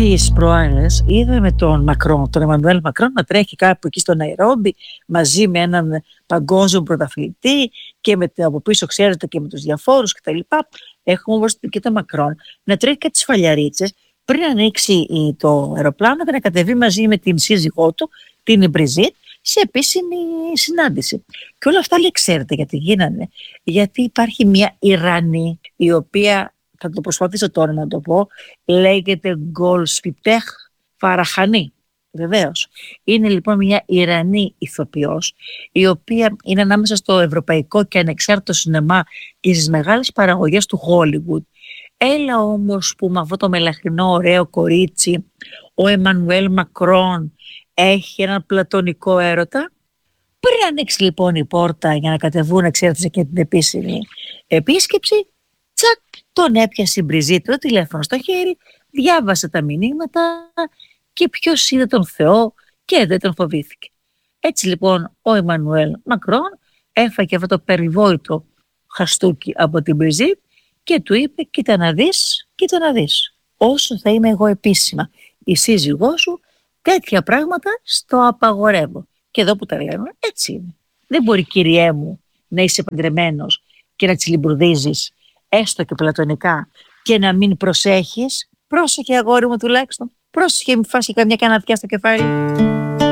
Τις προάλλες είδαμε τον Μακρόν, τον Εμμανουέλ Μακρόν, να τρέχει κάπου εκεί στο Ναϊρόμπι μαζί με έναν παγκόσμιο πρωταθλητή και από πίσω, ξέρετε, και με τους διαφόρους κτλ. Έχουμε όμως και τον Μακρόν να τρέχει κάτι σφαλιαρίτσες πριν ανοίξει το αεροπλάνο και να κατεβεί μαζί με την σύζυγό του, την Μπριζίτ, σε επίσημη συνάντηση. Και όλα αυτά, λέει, ξέρετε γιατί γίνανε? Γιατί υπάρχει μια Ιρανή, η οποία, θα το προσπαθήσω τώρα να το πω, λέγεται Γκολσπιτέχ Φαραχανή. Βεβαίως. Είναι λοιπόν μια Ιρανή ηθοποιός, η οποία είναι ανάμεσα στο ευρωπαϊκό και ανεξάρτητο σινεμά και στις μεγάλες παραγωγές του Hollywood. Έλα όμως που με αυτό το μελαχρινό ωραίο κορίτσι ο Εμμανουέλ Μακρόν έχει έναν πλατωνικό έρωτα. Πριν ανοίξει λοιπόν η πόρτα για να κατεβούν, ξέρετε, και την επίσημη επίσκεψη, τσακ, τον έπιασε η Μπριζίτ το τηλέφωνο στο χέρι, διάβασε τα μηνύματα και ποιος είδε τον Θεό και δεν τον φοβήθηκε. Έτσι λοιπόν ο Εμμανουέλ Μακρόν έφαγε αυτό το περιβόητο χαστούκι από την Μπριζίτ και του είπε: κοίτα να δεις, κοίτα να δεις. Όσο θα είμαι εγώ επίσημα η σύζυγός σου, τέτοια πράγματα στο απαγορεύω. Και εδώ που τα λέμε, έτσι είναι. Δεν μπορεί, κυριέ μου, να είσαι παντρεμένος και να τσιλιμπουρδίζεις, έστω και πλατωνικά, και να μην προσέχεις. Πρόσεχε, αγόρι μου, τουλάχιστον. Πρόσεχε, μην φας και καμιά κανατιά στο κεφάλι.